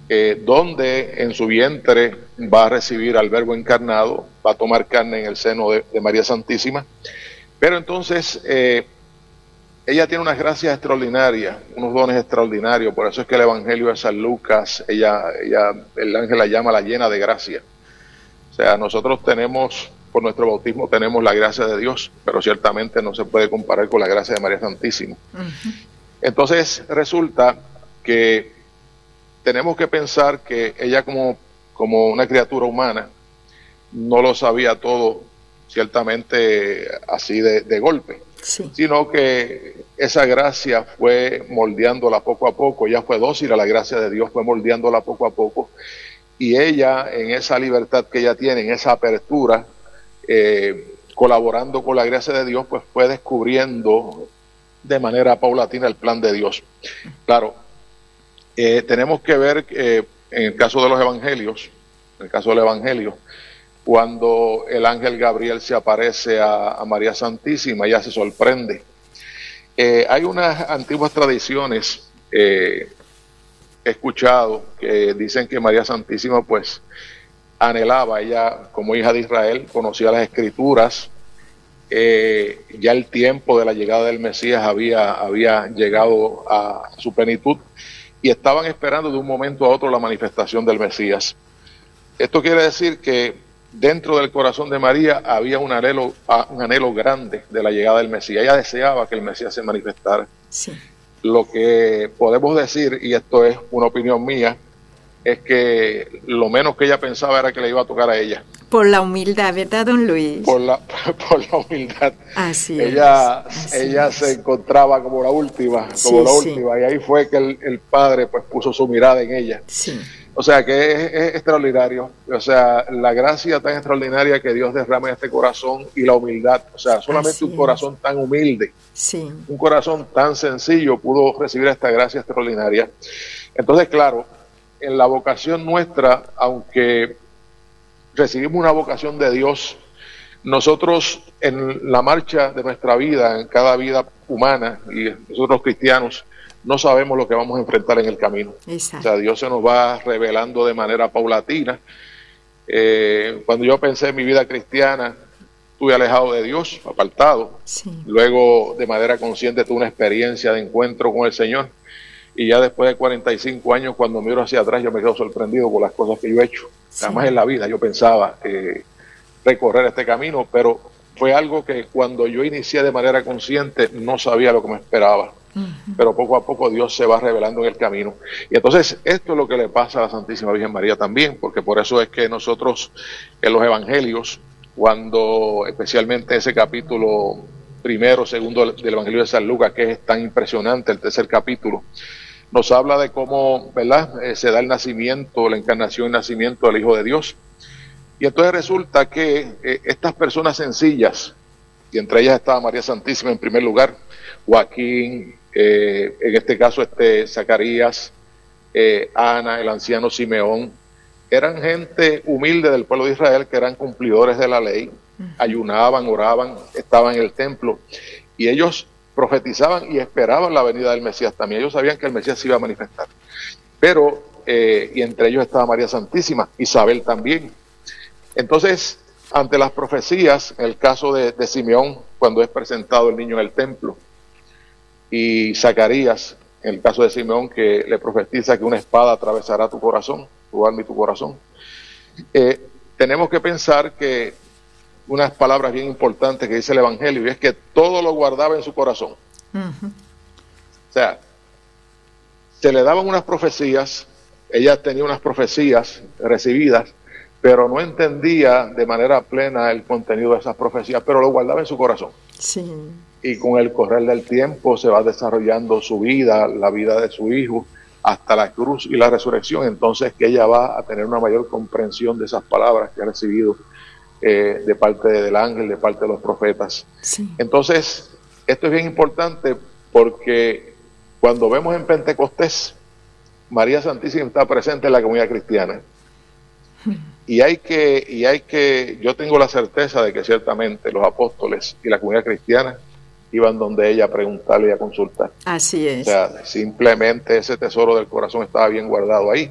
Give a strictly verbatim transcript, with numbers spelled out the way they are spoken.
eh, donde en su vientre va a recibir al Verbo encarnado, va a tomar carne en el seno de, de María Santísima. Pero entonces eh, ella tiene unas gracias extraordinarias, unos dones extraordinarios, por eso es que el Evangelio de San Lucas, ella, ella, el ángel la llama la llena de gracia. O sea, nosotros tenemos, por nuestro bautismo tenemos la gracia de Dios, pero ciertamente no se puede comparar con la gracia de María Santísima. Uh-huh. Entonces resulta que tenemos que pensar que ella como, como una criatura humana no lo sabía todo ciertamente así de, de golpe, sí. Sino que esa gracia fue moldeándola poco a poco, ella fue dócil a la gracia de Dios, fue moldeándola poco a poco, y ella en esa libertad que ella tiene, en esa apertura, eh, colaborando con la gracia de Dios, pues fue descubriendo de manera paulatina el plan de Dios. Claro, eh, tenemos que ver eh, en el caso de los evangelios, en el caso del evangelio, cuando el ángel Gabriel se aparece a, a María Santísima, ella se sorprende. Eh, hay unas antiguas tradiciones, eh, he escuchado, que dicen que María Santísima pues anhelaba, ella como hija de Israel, conocía las escrituras, eh, ya el tiempo de la llegada del Mesías había, había llegado a su plenitud y estaban esperando de un momento a otro la manifestación del Mesías. Esto quiere decir que dentro del corazón de María había un anhelo, un anhelo grande de la llegada del Mesías. Ella deseaba que el Mesías se manifestara. Sí. Lo que podemos decir, y esto es una opinión mía, es que lo menos que ella pensaba era que le iba a tocar a ella. Por la humildad, ¿verdad, don Luis? Por la, por la humildad. Así ella, es. Así ella es. Se encontraba como la última, como sí, la última, sí. Y ahí fue que el, el Padre pues puso su mirada en ella. Sí. O sea que es, es extraordinario, o sea, la gracia tan extraordinaria que Dios derrama en este corazón y la humildad, o sea, solamente Así un corazón es. tan humilde, sí. un corazón tan sencillo pudo recibir esta gracia extraordinaria. Entonces, claro, en la vocación nuestra, aunque recibimos una vocación de Dios, nosotros en la marcha de nuestra vida, en cada vida humana, y nosotros cristianos, no sabemos lo que vamos a enfrentar en el camino. Exacto. O sea, Dios se nos va revelando de manera paulatina. Eh, cuando yo pensé en mi vida cristiana, estuve alejado de Dios, apartado. Sí. Luego, de manera consciente, tuve una experiencia de encuentro con el Señor. Y ya después de cuarenta y cinco años, cuando miro hacia atrás, yo me quedo sorprendido por las cosas que yo he hecho. Sí. Jamás en la vida yo pensaba eh, recorrer este camino, pero fue algo que cuando yo inicié de manera consciente, no sabía lo que me esperaba. Uh-huh. Pero poco a poco Dios se va revelando en el camino. Y entonces esto es lo que le pasa a la Santísima Virgen María también, porque por eso es que nosotros en los evangelios, cuando especialmente ese capítulo primero, segundo del Evangelio de San Lucas, que es tan impresionante, el tercer capítulo, nos habla de cómo, ¿verdad?, eh, se da el nacimiento, la encarnación y nacimiento del Hijo de Dios. Y entonces resulta que eh, estas personas sencillas, y entre ellas estaba María Santísima en primer lugar, Joaquín, eh, en este caso este Zacarías, eh, Ana, el anciano Simeón, eran gente humilde del pueblo de Israel que eran cumplidores de la ley, uh-huh. ayunaban, oraban, estaban en el templo, y ellos profetizaban y esperaban la venida del Mesías también. Ellos sabían que el Mesías se iba a manifestar. Pero, eh, y entre ellos estaba María Santísima, Isabel también. Entonces, ante las profecías, en el caso de, de Simeón, cuando es presentado el niño en el templo, y Zacarías, en el caso de Simeón, que le profetiza que una espada atravesará tu corazón, tu alma y tu corazón, eh, tenemos que pensar que unas palabras bien importantes que dice el Evangelio, y es que todo lo guardaba en su corazón. Uh-huh. O sea, se le daban unas profecías, ella tenía unas profecías recibidas, pero no entendía de manera plena el contenido de esas profecías, pero lo guardaba en su corazón. Sí. Y con el correr del tiempo se va desarrollando su vida, la vida de su hijo, hasta la cruz y la resurrección. Entonces que ella va a tener una mayor comprensión de esas palabras que ha recibido eh, de parte del ángel, de parte de los profetas. Sí. Entonces, esto es bien importante porque cuando vemos en Pentecostés, María Santísima está presente en la comunidad cristiana. Y hay que, y hay que, yo tengo la certeza de que ciertamente los apóstoles y la comunidad cristiana iban donde ella a preguntarle y a consultar. Así es. O sea, simplemente ese tesoro del corazón estaba bien guardado ahí.